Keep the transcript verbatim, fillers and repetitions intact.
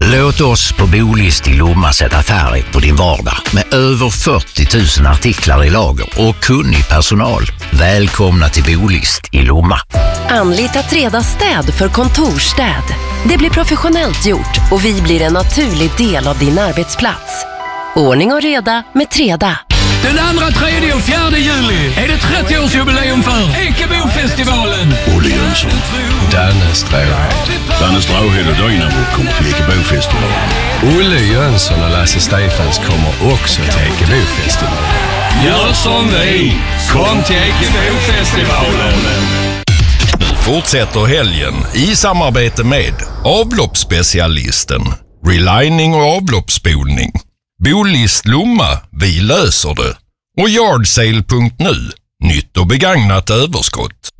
Låt oss på Bolist i Lomma sätta färg på din vardag med över fyrtio tusen artiklar i lager och kunnig personal. Välkomna till Bolist i Lomma. Anlita Treda städ för kontorstäd. Det blir professionellt gjort och vi blir en naturlig del av din arbetsplats. Ordning och reda med Treda. Den andra, tredje och fjärde juli är det trettioårsjubileum för Ekebofestivalen. Olle Jönsson. Danne Stråhed. Danne Stråhed och Dynamo kommer till Ekebofestivalen. Olle Jönsson och Lasse Stefans kommer också till Ekebofestivalen. Gör som vi. Kom till Ekebofestivalen. Nu fortsätter helgen i samarbete med avloppsspecialisten, relining och avloppsspolning. Bolist Lomma, vi löser det. Och yardsale punkt nu, nytt och begagnat överskott.